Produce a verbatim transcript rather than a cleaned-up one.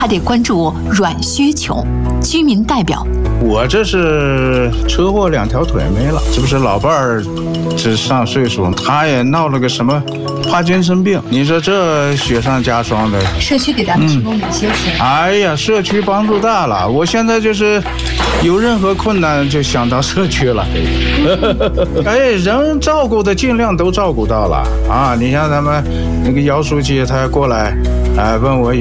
还得关注软需求。居民代表： 我这是车祸两条腿没了，这不是老伴儿这上岁数，他也闹了个什么帕金森病，你说这雪上加霜的。 社区给咱们提供哪些服务？ 嗯、哎呀，社区帮助大了，我现在就是有任何困难就想到社区了。哎，人照顾的尽量都照顾到了啊！你像咱们那个姚书记，他过来，哎、呃，问我。